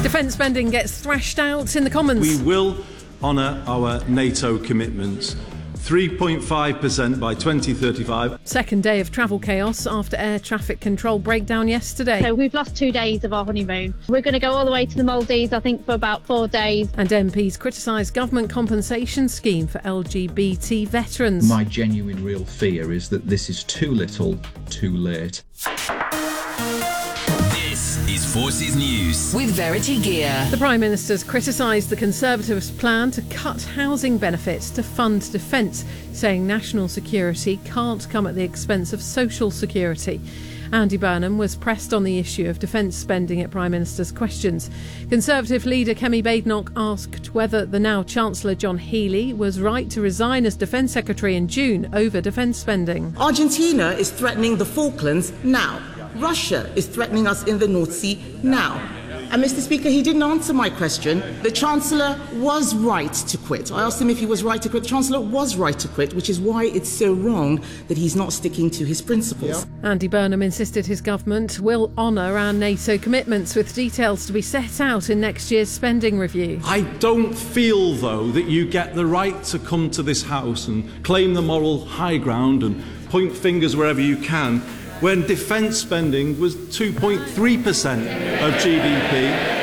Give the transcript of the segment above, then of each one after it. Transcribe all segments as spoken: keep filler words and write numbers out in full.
Defence spending gets thrashed out in the Commons. We will honour our NATO commitments. three point five percent by twenty thirty-five. Second day of travel chaos after air traffic control breakdown yesterday. So we've lost two days of our honeymoon. We're going to go all the way to the Maldives, I think, for about four days. And M Ps criticise government compensation scheme for L G B T veterans. My genuine real fear is that this is too little, too late. This is Forces News with Verity Gear. The Prime Minister's criticised the Conservatives' plan to cut housing benefits to fund defence, saying national security can't come at the expense of social security. Andy Burnham was pressed on the issue of defence spending at Prime Minister's questions. Conservative leader Kemi Badenoch asked whether the now Chancellor John Healey was right to resign as Defence Secretary in June over defence spending. Argentina is threatening the Falklands now. Russia is threatening us in the North Sea now. And Mister Speaker, he didn't answer my question. The Chancellor was right to quit. I asked him if he was right to quit. The Chancellor was right to quit, which is why it's so wrong that he's not sticking to his principles. Yeah. Andy Burnham insisted his government will honour our NATO commitments, with details to be set out in next year's spending review. I don't feel, though, that you get the right to come to this House and claim the moral high ground and point fingers wherever you can, when defence spending was two point three percent of G D P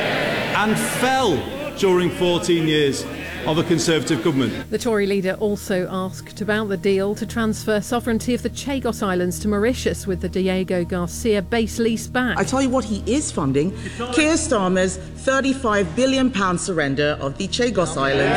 and fell during fourteen years of a Conservative government. The Tory leader also asked about the deal to transfer sovereignty of the Chagos Islands to Mauritius with the Diego Garcia base lease back. I tell you what he is funding, Keir Starmer's thirty-five billion pounds surrender of the Chagos Islands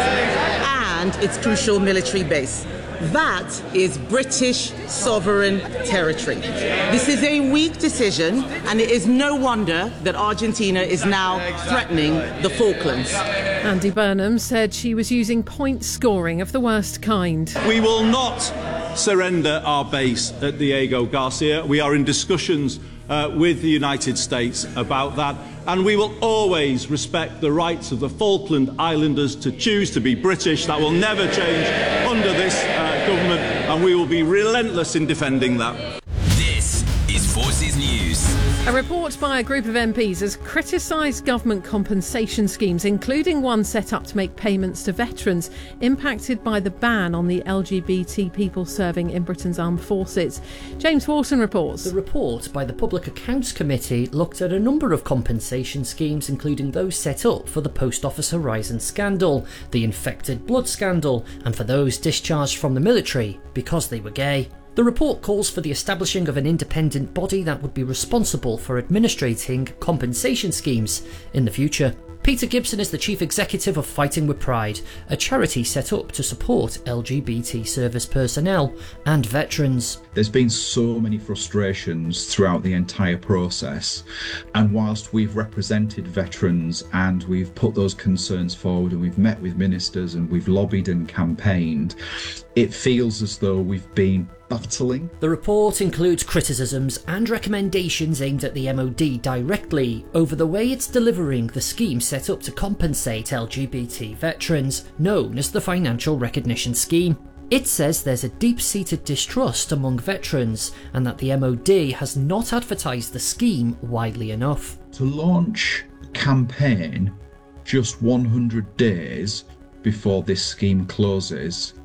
and its crucial military base. That is British sovereign territory. This is a weak decision, and it is no wonder that Argentina is now threatening the Falklands. Andy Burnham said she was using point scoring of the worst kind. We will not surrender our base at Diego Garcia. We are in discussions uh, with the United States about that, and we will always respect the rights of the Falkland Islanders to choose to be British. That will never change under this uh, government, and we will be relentless in defending that. This is Forces News. A report by a group of M Ps has criticised government compensation schemes, including one set up to make payments to veterans impacted by the ban on the L G B T people serving in Britain's armed forces. James Wharton reports. The report by the Public Accounts Committee looked at a number of compensation schemes, including those set up for the Post Office Horizon scandal, the infected blood scandal, and for those discharged from the military because they were gay. The report calls for the establishing of an independent body that would be responsible for administrating compensation schemes in the future. Peter Gibson is the chief executive of Fighting with Pride, a charity set up to support L G B T service personnel and veterans. There's been so many frustrations throughout the entire process, and whilst we've represented veterans and we've put those concerns forward and we've met with ministers and we've lobbied and campaigned, it feels as though we've been battling. The report includes criticisms and recommendations aimed at the M O D directly over the way it's delivering the scheme set up to compensate L G B T veterans, known as the Financial Recognition Scheme. It says there's a deep-seated distrust among veterans and that the M O D has not advertised the scheme widely enough. To launch a campaign just one hundred days before this scheme closes,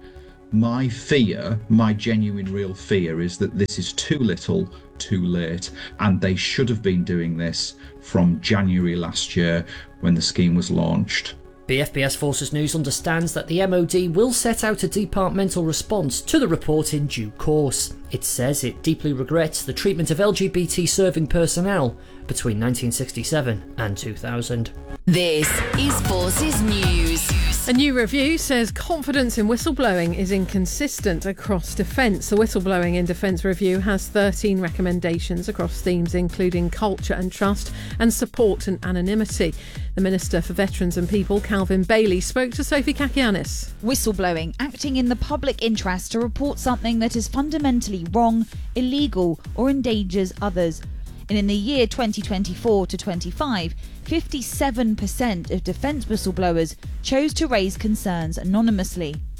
my fear, my genuine real fear, is that this is too little, too late, and they should have been doing this from January last year when the scheme was launched. B F B S Forces News understands that the M O D will set out a departmental response to the report in due course. It says it deeply regrets the treatment of L G B T serving personnel between nineteen sixty-seven and two thousand. This is Forces News. A new review says confidence in whistleblowing is inconsistent across defence. The Whistleblowing in Defence review has thirteen recommendations across themes including culture and trust and support and anonymity. The Minister for Veterans and People, Calvin Bailey, spoke to Sophie Kakianis. Whistleblowing, acting in the public interest to report something that is fundamentally wrong, illegal or endangers others. And in the year twenty twenty-four to twenty-five, fifty-seven percent of defence whistleblowers chose to raise concerns anonymously.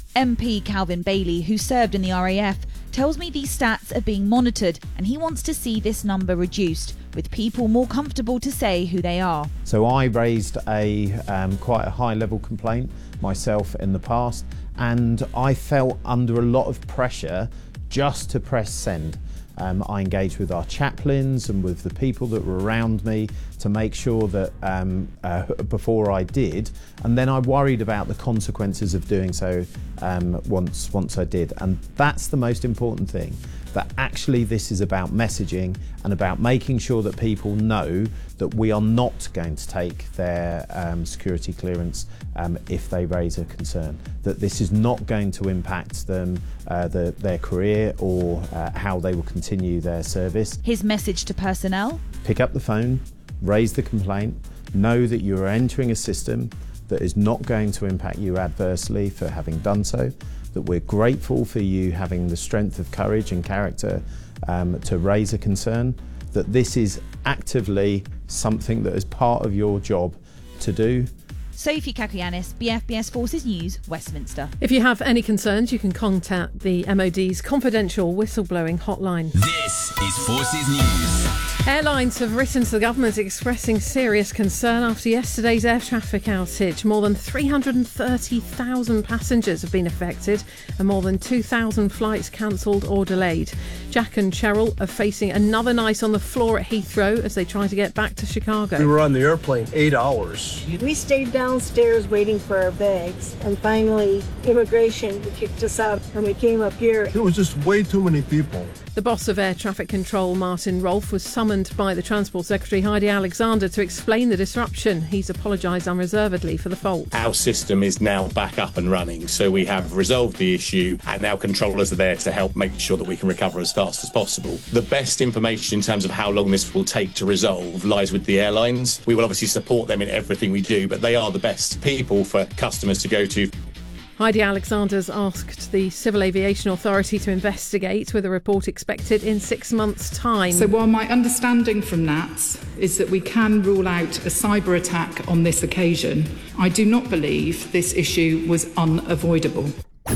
M P Calvin Bailey, who served in the R A F, tells me these stats are being monitored and he wants to see this number reduced, with people more comfortable to say who they are. So I raised a um, quite a high level complaint myself in the past, and I felt under a lot of pressure just to press send. Um, I engaged with our chaplains and with the people that were around me to make sure that um, uh, before I did, and then I worried about the consequences of doing so um, once once I did. And that's the most important thing, that actually this is about messaging and about making sure that people know that we are not going to take their um, security clearance um, if they raise a concern, that this is not going to impact them, uh, the, their career or uh, how they will continue their service. His message to personnel? Pick up the phone, raise the complaint, know that you are entering a system that is not going to impact you adversely for having done so, that we're grateful for you having the strength of courage and character um, to raise a concern, that this is actively something that is part of your job to do. Sophie Kakianis, B F B S Forces News, Westminster. If you have any concerns, you can contact the M O D's confidential whistleblowing hotline. This is Forces News. Airlines have written to the government expressing serious concern after yesterday's air traffic outage. More than three hundred thirty thousand passengers have been affected and more than two thousand flights cancelled or delayed. Jack and Cheryl are facing another night on the floor at Heathrow as they try to get back to Chicago. We were on the airplane eight hours. We stayed downstairs waiting for our bags, and finally immigration kicked us out and we came up here. There was just way too many people. The boss of Air Traffic Control, Martin Rolfe, was summoned by the Transport Secretary Heidi Alexander to explain the disruption. He's apologised unreservedly for the fault. Our system is now back up and running, so we have resolved the issue and now controllers are there to help make sure that we can recover as fast as possible. The best information in terms of how long this will take to resolve lies with the airlines. We will obviously support them in everything we do, but they are the best people for customers to go to. Heidi Alexander's asked the Civil Aviation Authority to investigate, with a report expected in six months' time. So while my understanding from N A T S is that we can rule out a cyber attack on this occasion, I do not believe this issue was unavoidable.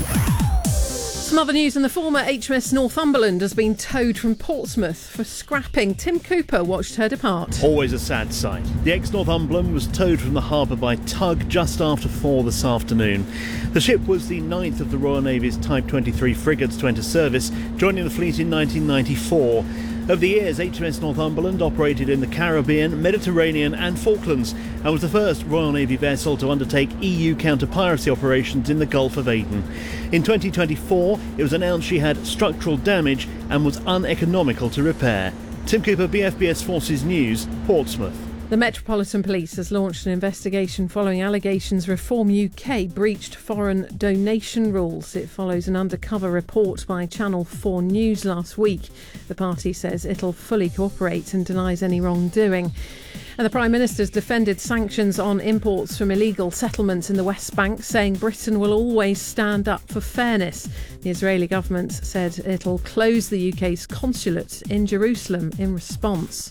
Some other news: in the former H M S Northumberland has been towed from Portsmouth for scrapping. Tim Cooper watched her depart. Always a sad sight. The ex-Northumberland was towed from the harbour by tug just after four this afternoon. The ship was the ninth of the Royal Navy's Type twenty-three frigates to enter service, joining the fleet in nineteen ninety-four. Over the years, H M S Northumberland operated in the Caribbean, Mediterranean and Falklands and was the first Royal Navy vessel to undertake E U counter-piracy operations in the Gulf of Aden. In twenty twenty-four, it was announced she had structural damage and was uneconomical to repair. Tim Cooper, B F B S Forces News, Portsmouth. The Metropolitan Police has launched an investigation following allegations Reform U K breached foreign donation rules. It follows an undercover report by Channel four News last week. The party says it'll fully cooperate and denies any wrongdoing. And the Prime Minister's defended sanctions on imports from illegal settlements in the West Bank, saying Britain will always stand up for fairness. The Israeli government said it'll close the U K's consulate in Jerusalem in response.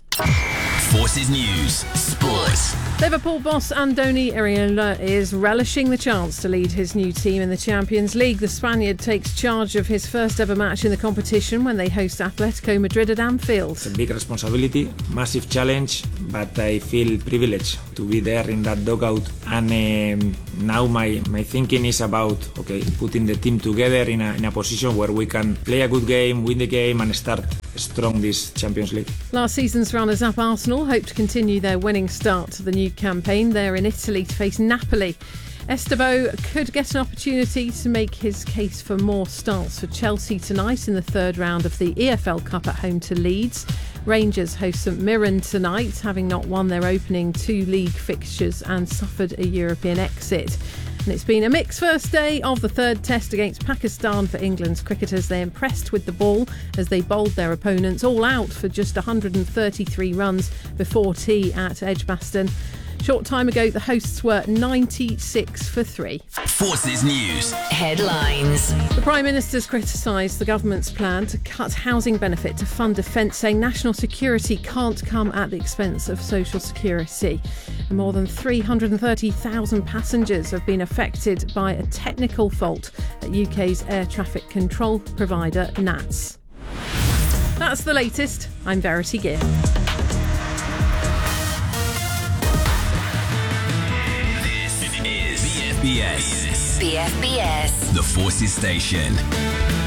Forces News Sport. Liverpool boss Andoni Iraola is relishing the chance to lead his new team in the Champions League. The Spaniard takes charge of his first ever match in the competition when they host Atletico Madrid at Anfield. It's a big responsibility, massive challenge, but I feel privileged to be there in that dugout. And um, now my, my thinking is about okay, putting the team together in a, in a position where we can play a good game, win the game and start strong this Champions League. Last season's runners-up Arsenal hope to continue their winning start to the new campaign. They're in Italy to face Napoli. Esteban could get an opportunity to make his case for more starts for Chelsea tonight in the third round of the E F L Cup at home to Leeds. Rangers host St Mirren tonight, having not won their opening two league fixtures and suffered a European exit. And it's been a mixed first day of the third test against Pakistan for England's cricketers. They impressed with the ball as they bowled their opponents all out for just one hundred thirty-three runs before tea at Edgbaston. Short time ago, the hosts were ninety-six for three. Forces News. Headlines. The Prime Minister's criticised the government's plan to cut housing benefit to fund defence, saying national security can't come at the expense of social security. And more than three hundred thirty thousand passengers have been affected by a technical fault at U K's air traffic control provider N A T S. That's the latest. I'm Verity Gear. This is B F B S. B F B S. The Forces Station.